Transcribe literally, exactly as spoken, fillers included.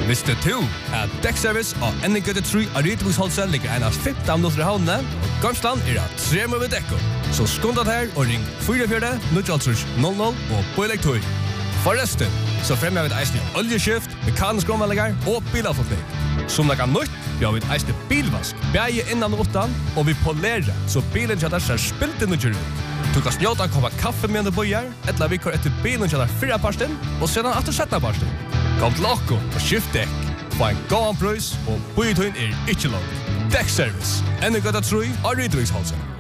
Visste du at Dekkservice og N G tre av Rydviksholset ligger enast femten minutter i havnene, og Gamsland er at tre med dekko. Så skundat her og ring fire fire null null null og på elektor. Forresten, så fremmer vi et eisende oljeskift, mekanisk omvallinger og bilavfotning. Som det kan nytt, vi har vi et eisende bilvask, bæge innan og utan, og vi polerer, så bilen kjøtter ser spilt inn og kjører ut. Du kan snjåta en koppa kaffe med en bøyer, eller vi kjører etter bilen kjøtter fire parsten, og sedan etter sjette parsten. Kom til okko og skift dekk. Få en gåan prøys, og bøyetøyen er ikke langt. Dekkservice. Enda gøtta troi av Rydviksholset.